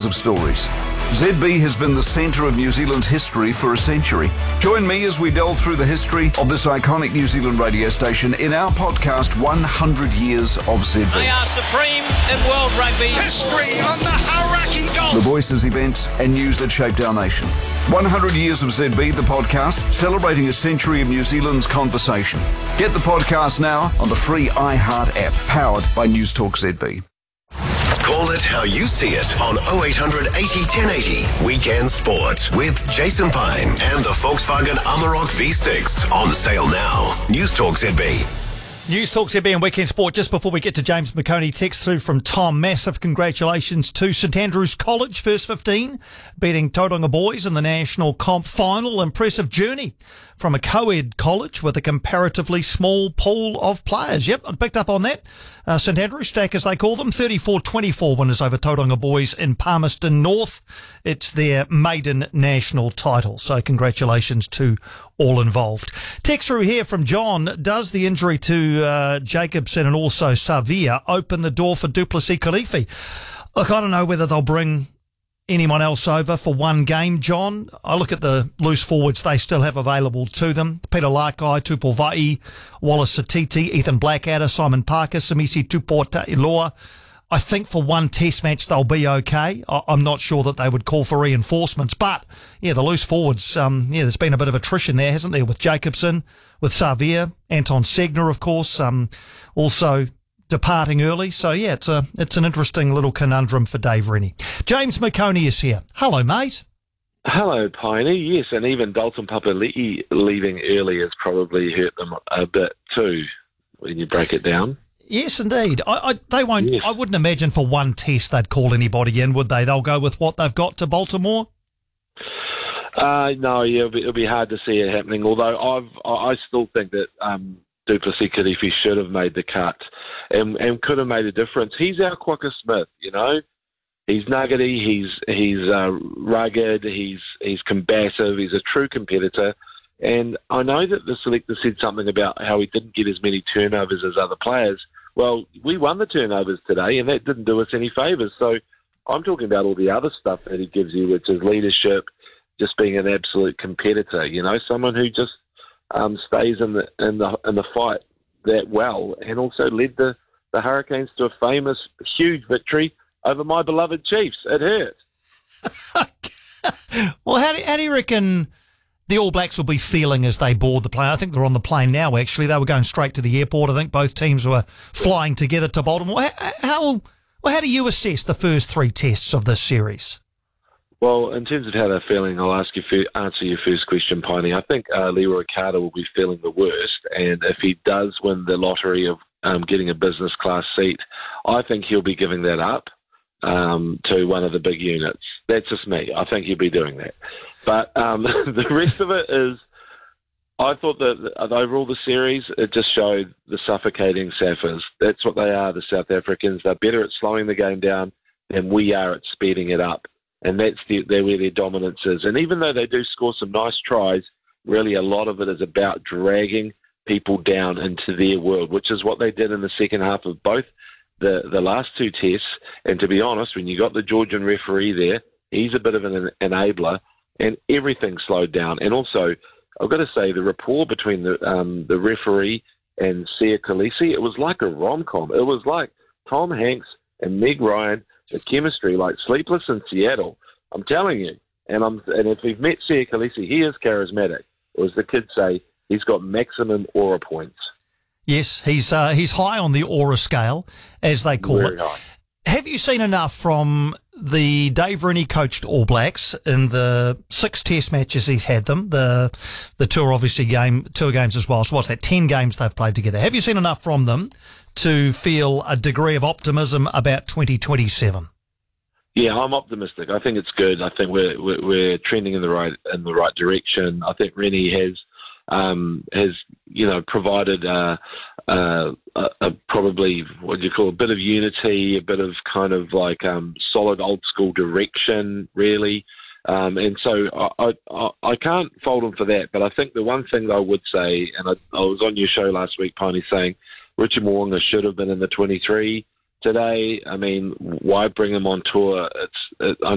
of stories. ZB has been the centre of New Zealand's history for a century. Join me as we delve through the history of this iconic New Zealand radio station in our podcast, 100 Years of ZB. They are supreme in world rugby. History on the Hauraki Golf. The voices, events and news that shaped our nation. 100 Years of ZB, the podcast, celebrating a century of New Zealand's conversation. Get the podcast now on the free iHeart app, powered by News Talk ZB. Call it how you see it on 0800 80 1080 Weekend Sport with Jason Pine and the Volkswagen Amarok V6 on sale now. News Talk ZB. News Talk ZB and Weekend Sport. Just before we get to James McConey, text through from Tom. Massive congratulations to St Andrews College, first 15, beating Tauranga Boys in the National Comp Final. Impressive journey from a co-ed college with a comparatively small pool of players. Yep, I picked up on that. St Andrews Stack, as they call them, 34-24 winners over Tauranga Boys in Palmerston North. It's their maiden national title. So congratulations to all involved. Text through here from John. Does the injury to Jacobson and also Savia open the door for Duplessis Khalifi? Look, I don't know whether they'll bring anyone else over for one game, John. I look at the loose forwards they still have available to them. Peter Lakai, Tupuvai, Wallace Satiti, Ethan Blackadder, Simon Parker, Samisi Tupuota'iloa. I think for one test match they'll be okay. I'm not sure that they would call for reinforcements. But, yeah, the loose forwards, there's been a bit of attrition there, hasn't there, with Jacobson, with Savia, Anton Segner, of course, also departing early. So, yeah, it's an interesting little conundrum for Dave Rennie. James McConey is here. Hello, mate. Hello, Piney. Yes, and even Dalton Papali'i leaving early has probably hurt them a bit too, when you break it down. Yes, indeed. They won't. Yes. I wouldn't imagine for one test they'd call anybody in, would they? They'll go with what they've got to Baltimore. No, yeah, it'll be hard to see it happening. Although I still think that Duplessis Khalifi should have made the cut and could have made a difference. He's our Quokka Smith, you know. He's nuggety. He's rugged. He's combative. He's a true competitor. And I know that the selector said something about how he didn't get as many turnovers as other players. Well, we won the turnovers today, and that didn't do us any favours. So I'm talking about all the other stuff that he gives you, which is leadership, just being an absolute competitor. You know, someone who just stays in the fight that well, and also led the Hurricanes to a famous, huge victory over my beloved Chiefs. It hurt. Well, how do you reckon the All Blacks will be feeling as they board the plane? I think they're on the plane now, actually. They were going straight to the airport. I think both teams were flying together to Baltimore. How do you assess the first three tests of this series? Well, in terms of how they're feeling, I'll answer your first question, Piney. I think Leroy Carter will be feeling the worst, and if he does win the lottery of getting a business class seat, I think he'll be giving that up to one of the big units. That's just me. I think he'll be doing that. But the rest of it is, I thought that overall the series, it just showed the suffocating Saffers. That's what they are, the South Africans. They're better at slowing the game down than we are at speeding it up. And that's where their dominance is. And even though they do score some nice tries, really a lot of it is about dragging people down into their world, which is what they did in the second half of both the last two tests. And to be honest, when you got the Georgian referee there, he's a bit of an enabler, and everything slowed down. And also, I've got to say, the rapport between the referee and Sia Khaleesi, it was like a rom-com. It was like Tom Hanks and Meg Ryan, the chemistry, like Sleepless in Seattle. I'm telling you. And if you've met Sia Khaleesi, he is charismatic. Or as the kids say, he's got maximum aura points. Yes, he's high on the aura scale, as they call Very it. high. Have you seen enough from the Dave Rennie coached All Blacks in the 6 test matches he's had them, the tour games as well? So what's that, 10 games they've played together. Have you seen enough from them to feel a degree of optimism about 2027? Yeah, I'm optimistic. I think it's good. I think we're trending in the right direction. I think Rennie has provided probably what do you call a bit of unity, a bit of kind of like solid old school direction, really. And so I can't fault him for that. But I think the one thing that I would say, and I was on your show last week, Piney, saying Richard Mo'unga should have been in the 23 today. I mean, why bring him on tour? I